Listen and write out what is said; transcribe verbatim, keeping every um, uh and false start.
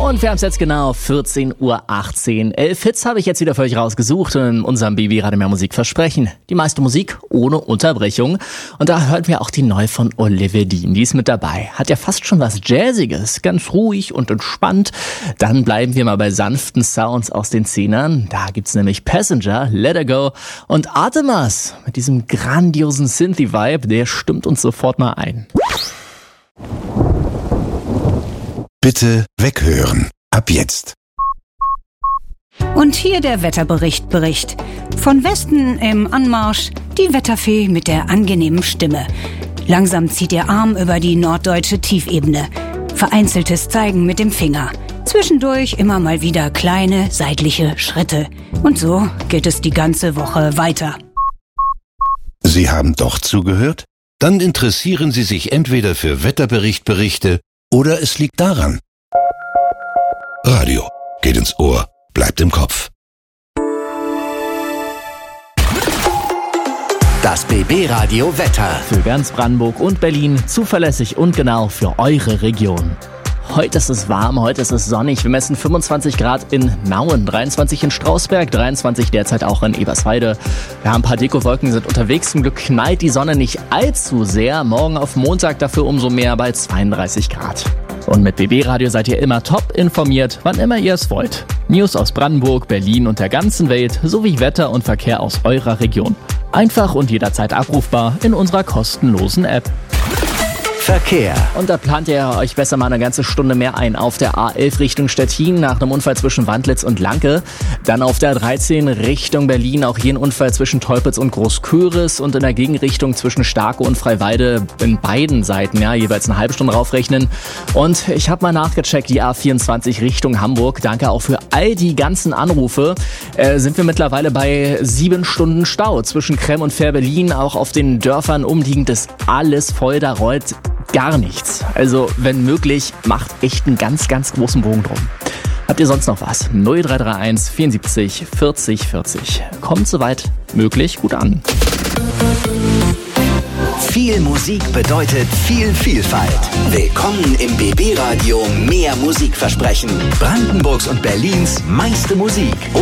Und wir haben es jetzt genau vierzehn Uhr achtzehn. Elf Hits habe ich jetzt wieder für euch rausgesucht und in unserem B B Radio Mehr Musik versprechen. Die meiste Musik ohne Unterbrechung. Und da hören wir auch die neu von Olivia Dean. Die ist mit dabei. Hat ja fast schon was Jazziges. Ganz ruhig und entspannt. Dann bleiben wir mal bei sanften Sounds aus den Zehnern. Da gibt's nämlich Passenger, Let Her Go und Artemas. Mit diesem grandiosen Synthie-Vibe, der stimmt uns sofort mal ein. Bitte weghören. Ab jetzt. Und hier der Wetterbericht Bericht. Von Westen im Anmarsch die Wetterfee mit der angenehmen Stimme. Langsam zieht ihr Arm über die norddeutsche Tiefebene. Vereinzeltes Zeigen mit dem Finger. Zwischendurch immer mal wieder kleine seitliche Schritte. Und so geht es die ganze Woche weiter. Sie haben doch zugehört? Dann interessieren Sie sich entweder für Wetterberichtberichte oder es liegt daran. Radio geht ins Ohr, bleibt im Kopf. Das B B Radio Wetter. Für ganz Brandenburg und Berlin zuverlässig und genau für eure Region. Heute ist es warm, heute ist es sonnig. Wir messen fünfundzwanzig Grad in Nauen, dreiundzwanzig in Strausberg, dreiundzwanzig derzeit auch in Eberswalde. Wir haben ein paar Dekowolken, sind unterwegs. Zum Glück knallt die Sonne nicht allzu sehr. Morgen auf Montag dafür umso mehr bei zweiunddreißig Grad. Und mit B B Radio seid ihr immer top informiert, wann immer ihr es wollt. News aus Brandenburg, Berlin und der ganzen Welt sowie Wetter und Verkehr aus eurer Region. Einfach und jederzeit abrufbar in unserer kostenlosen App. Verkehr. Und da plant ihr euch besser mal eine ganze Stunde mehr ein. Auf der A elf Richtung Stettin nach einem Unfall zwischen Wandlitz und Lanke. Dann auf der dreizehn Richtung Berlin auch hier ein Unfall zwischen Teupitz und Großköris. Und in der Gegenrichtung zwischen Starke und Freiwalde in beiden Seiten, ja, jeweils eine halbe Stunde raufrechnen. Und ich habe mal nachgecheckt, die A vierundzwanzig Richtung Hamburg. Danke auch für all die ganzen Anrufe. Äh, sind wir mittlerweile bei sieben Stunden Stau zwischen Kremm und Fähr-Berlin. Auch auf den Dörfern umliegend ist alles voll, da rollt gar nichts. Also, wenn möglich, macht echt einen ganz, ganz großen Bogen drum. Habt ihr sonst noch was? null drei drei eins vierundsiebzig vierzig vierzig. Kommt soweit möglich gut an. Viel Musik bedeutet viel Vielfalt. Willkommen im B B Radio Mehr Musikversprechen. Brandenburgs und Berlins meiste Musik.